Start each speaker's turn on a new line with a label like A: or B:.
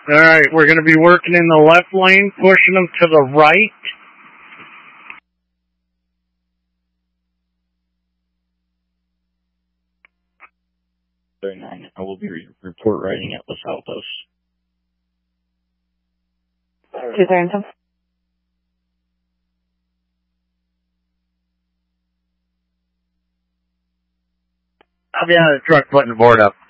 A: Alright, we're going to be working in the left lane, pushing them to the right. I will be report writing at Los Altos.
B: 237.
A: I'll be on the truck putting the board up.